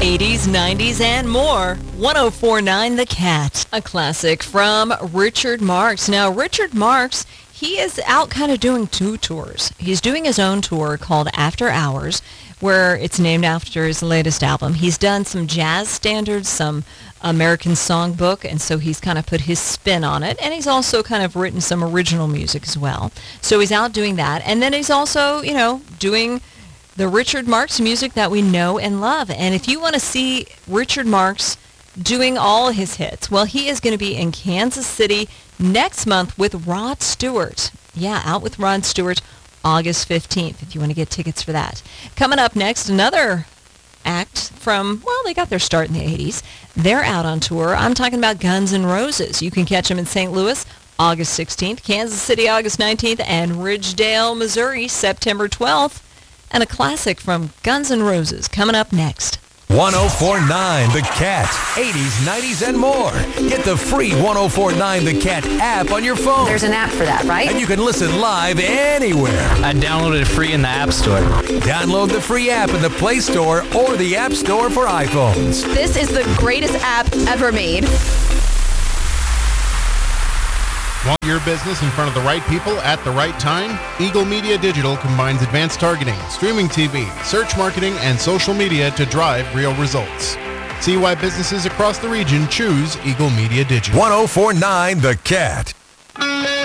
80s, 90s, and more. 104.9 The Cat, a classic from Richard Marx. Now, Richard Marx, he is out kind of doing two tours. He's doing his own tour called After Hours, where it's named after his latest album. He's done some jazz standards, some American Songbook, and so he's kind of put his spin on it. And he's also kind of written some original music as well. So he's out doing that. And then he's also, doing the Richard Marx music that we know and love. And if you want to see Richard Marx doing all his hits, well, he is going to be in Kansas City next month with Rod Stewart. Yeah, out with Rod Stewart August 15th, if you want to get tickets for that. Coming up next, another act from, they got their start in the 80s. They're out on tour. I'm talking about Guns N' Roses. You can catch them in St. Louis August 16th, Kansas City August 19th, and Ridgedale, Missouri, September 12th. And a classic from Guns N' Roses coming up next. 104.9 The Cat, 80s, 90s, and more. Get the free 104.9 The Cat app on your phone. There's an app for that, right? And you can listen live anywhere. I downloaded it free in the App Store. Download the free app in the Play Store or the App Store for iPhones. This is the greatest app ever made. Want your business in front of the right people at the right time? Eagle Media Digital combines advanced targeting, streaming TV, search marketing, and social media to drive real results. See why businesses across the region choose Eagle Media Digital. 104.9 The Cat.